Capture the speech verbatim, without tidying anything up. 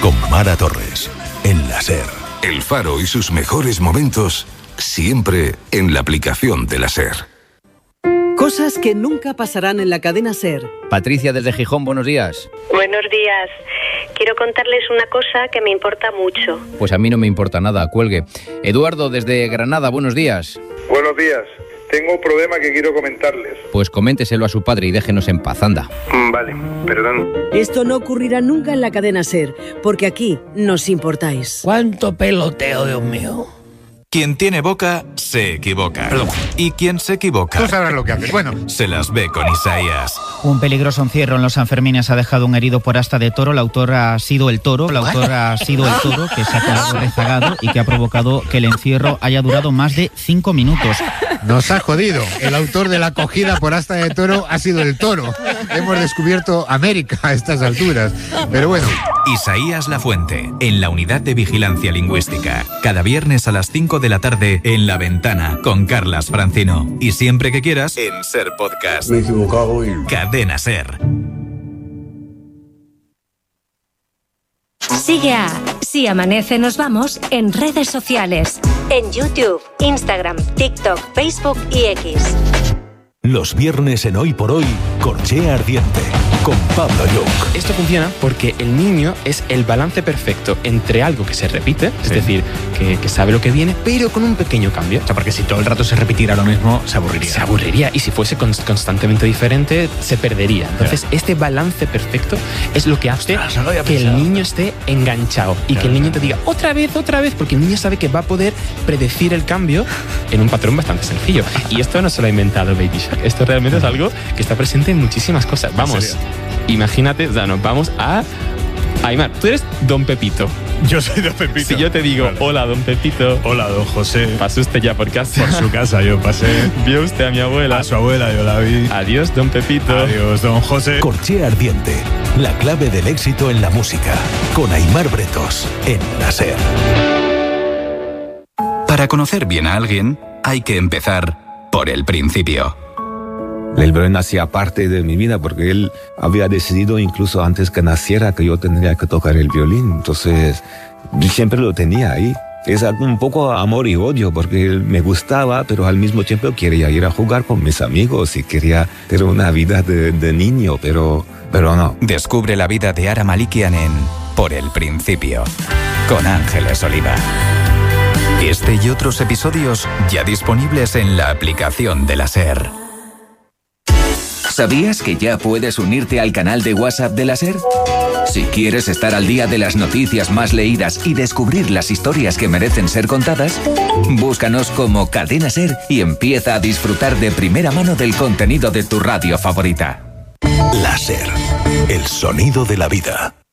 con Mara Torres, en la SER. El Faro y sus mejores momentos, siempre en la aplicación de la SER. Cosas que nunca pasarán en la cadena SER. Patricia desde Gijón, buenos días. Buenos días. Quiero contarles una cosa que me importa mucho. Pues a mí no me importa nada, cuelgue. Eduardo desde Granada, buenos días. Buenos días. Tengo un problema que quiero comentarles. Pues coménteselo a su padre y déjenos en paz, anda. Vale, perdón. Esto no ocurrirá nunca en la cadena SER, porque aquí nos importáis. ¿Cuánto peloteo, Dios mío? Quien tiene boca, se equivoca. Perdón. Y quien se equivoca... Tú sabrás lo que haces. Bueno. Se las ve con Isaías. Un peligroso encierro en los Sanfermines ha dejado un herido por asta de toro. La autora ha sido el toro. La autora ha sido el toro que se ha quedado rezagado y que ha provocado que el encierro haya durado más de cinco minutos. Nos ha jodido. El autor de la acogida por asta de toro ha sido el toro. Hemos descubierto América a estas alturas. Pero bueno. Isaías Lafuente, en la Unidad de Vigilancia Lingüística. Cada viernes a las cinco de la tarde en La Ventana con Carlas Francino. Y siempre que quieras en SER Podcast. Me he equivocado y... Cadena SER. Sigue a Si Amanece Nos Vamos en redes sociales. En YouTube, Instagram, TikTok, Facebook y X. Los viernes en Hoy por Hoy, Corchea Ardiente, con Pablo Young. Esto funciona porque el niño es el balance perfecto entre algo que se repite, es sí. decir, que, que sabe lo que viene, pero con un pequeño cambio. O sea, porque si todo el rato se repitiera lo mismo, se aburriría. Se aburriría, y si fuese const- constantemente diferente, se perdería. Entonces, claro. este balance perfecto es lo que hace Ostras, no que el niño esté enganchado y claro, que el niño te diga otra vez, otra vez, porque el niño sabe que va a poder predecir el cambio en un patrón bastante sencillo. Y esto no se lo ha inventado Baby Shark. Esto realmente es algo que está presente en muchísimas cosas. Vamos, imagínate, o sea, nos vamos a... Aymar, tú eres Don Pepito. Yo soy Don Pepito. Si yo te digo, vale. Hola, Don Pepito. Hola, Don José. Pasó usted ya por casa. Por su casa yo pasé. Vio usted a mi abuela. A su abuela yo la vi. Adiós, Don Pepito. Adiós, Don José. Corchea Ardiente, la clave del éxito en la música. Con Aymar Bretos, en la SER. Para conocer bien a alguien, hay que empezar por el principio. El violín hacía parte de mi vida porque él había decidido incluso antes que naciera que yo tendría que tocar el violín. Entonces, yo siempre lo tenía ahí. Es un poco amor y odio porque él me gustaba, pero al mismo tiempo quería ir a jugar con mis amigos y quería tener una vida de, de niño, pero, pero no. Descubre la vida de Ara Malikian en Por el Principio, con Ángeles Oliva. Este y otros episodios ya disponibles en la aplicación de la SER. ¿Sabías que ya puedes unirte al canal de WhatsApp de la SER? Si quieres estar al día de las noticias más leídas y descubrir las historias que merecen ser contadas, búscanos como Cadena SER y empieza a disfrutar de primera mano del contenido de tu radio favorita. La SER, el sonido de la vida.